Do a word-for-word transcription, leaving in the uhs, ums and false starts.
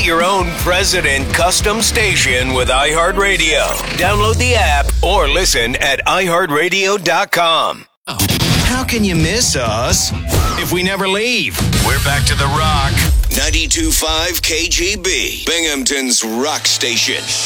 your own President custom station with iHeartRadio. Download the app or listen at i heart radio dot com. How can you miss us if we never leave? We're back to The Rock. ninety-two point five K G B, Binghamton's rock station.